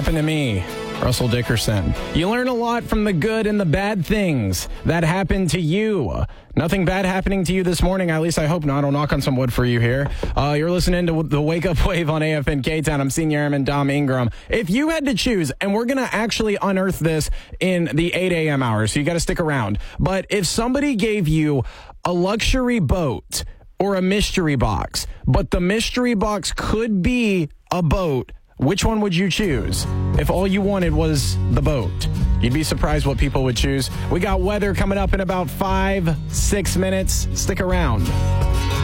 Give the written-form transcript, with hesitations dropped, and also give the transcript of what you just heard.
happened to me, Russell Dickerson. You learn a lot from the good and the bad things that happen to you. Nothing bad happening to you this morning. At least I hope not. I'll knock on some wood for you here. You're listening to the Wake Up Wave on AFN K-Town. I'm Senior Airman Dom Ingram. If you had to choose, and we're going to actually unearth this in the 8 a.m. hour, so you got to stick around. But if somebody gave you a luxury boat or a mystery box, but the mystery box could be a boat, which one would you choose if all you wanted was the boat? You'd be surprised what people would choose. We got weather coming up in about 5-6 minutes. Stick around.